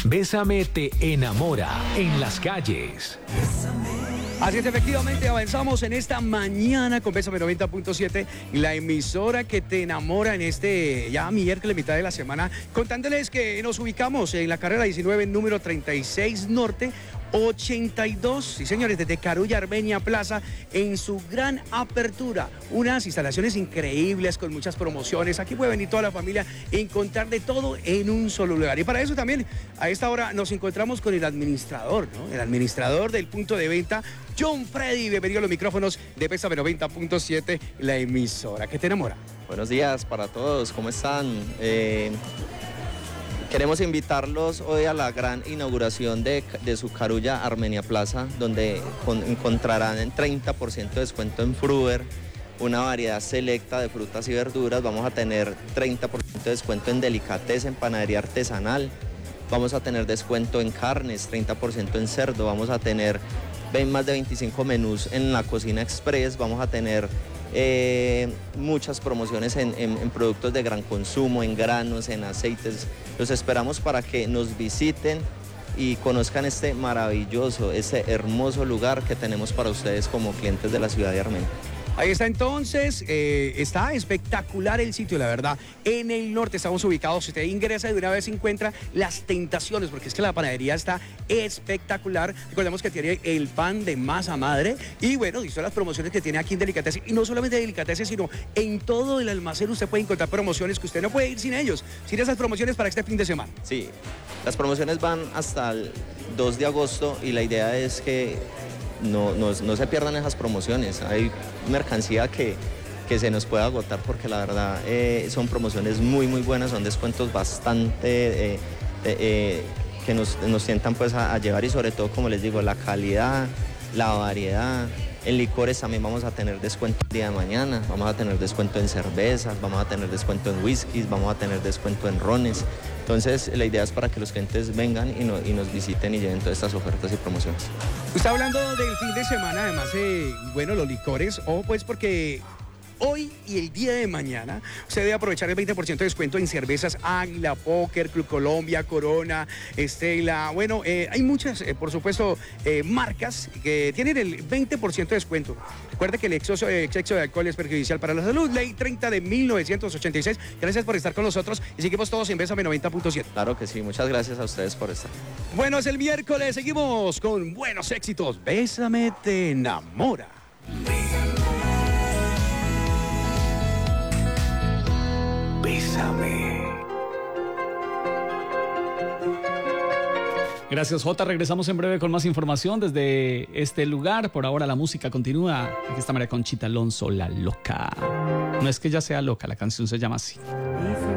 Bésame te enamora en las calles. Así es, efectivamente, avanzamos en esta mañana con Bésame 90.7, la emisora que te enamora en este ya miércoles, mitad de la semana, contándoles que nos ubicamos en la carrera 19, número 36 Norte, 82, sí señores, desde Carulla Armenia Plaza, en su gran apertura. Unas instalaciones increíbles con muchas promociones. Aquí puede venir toda la familia y encontrar de todo en un solo lugar. Y para eso también, a esta hora nos encontramos con el administrador, ¿no? El administrador del punto de venta, John Freddy. Bienvenido a los micrófonos de Bésame 90.7, la emisora que te enamora. Buenos días para todos, ¿cómo están? Queremos invitarlos hoy a la gran inauguración de su Carulla Armenia Plaza, donde encontrarán en 30% de descuento en Fruver, una variedad selecta de frutas y verduras. Vamos a tener 30% de descuento en delicatessen, en panadería artesanal. Vamos a tener descuento en carnes, 30% en cerdo. Vamos a tener más de 25 menús en la cocina express. Vamos a tener muchas promociones en productos de gran consumo, en granos, en aceites. Los esperamos para que nos visiten y conozcan este maravilloso, este hermoso lugar que tenemos para ustedes como clientes de la ciudad de Armenia. Ahí está entonces, está espectacular el sitio, la verdad. En el norte estamos ubicados, usted ingresa y de una vez encuentra Las Tentaciones, porque es que la panadería está espectacular. Recordemos que tiene el pan de masa madre y bueno, y son las promociones que tiene aquí en Delicatessen. Y no solamente Delicatessen, sino en todo el almacén usted puede encontrar promociones que usted no puede ir sin ellos, sin esas promociones para este fin de semana. Sí, las promociones van hasta el 2 de agosto y la idea es que no se pierdan esas promociones. Hay mercancía que se nos puede agotar porque la verdad son promociones muy buenas, son descuentos bastante que nos tientan pues a llevar, y sobre todo, como les digo, la calidad, la variedad. En licores también vamos a tener descuento el día de mañana, vamos a tener descuento en cervezas, vamos a tener descuento en whiskies, vamos a tener descuento en rones. Entonces la idea es para que los clientes vengan y nos visiten y lleven todas estas ofertas y promociones. Está hablando del fin de semana, además bueno, los licores, pues porque hoy y el día de mañana usted debe aprovechar el 20% de descuento en cervezas Águila, Póker, Club Colombia, Corona, Estela. Bueno, hay muchas, por supuesto, marcas que tienen el 20% de descuento. Recuerde que el exceso de alcohol es perjudicial para la salud. Ley 30 de 1986. Gracias por estar con nosotros y seguimos todos en Bésame 90.7. Claro que sí, muchas gracias a ustedes por estar. Bueno, es el miércoles, seguimos con buenos éxitos. Bésame te enamora. Bésame. Gracias, Jota. Regresamos en breve con más información desde este lugar. Por ahora la música continúa. Aquí está María Conchita Alonso, La Loca. No es que ella sea loca, la canción se llama así.